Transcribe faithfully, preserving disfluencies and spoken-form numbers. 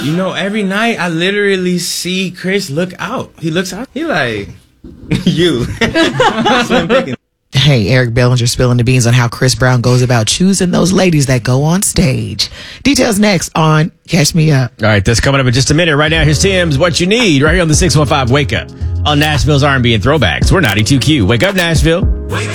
You know, every night I literally see Chris look out. He looks out. He like, you. Slim Pickens. Hey, Eric Bellinger spilling the beans on how Chris Brown goes about choosing those ladies that go on stage. Details next on Catch Me Up. All right, that's coming up in just a minute. Right now, here's Tim's What You Need right here on the six one five Wake Up on Nashville's R and B and Throwbacks. We're ninety-two Q. Wake up, Nashville. Wake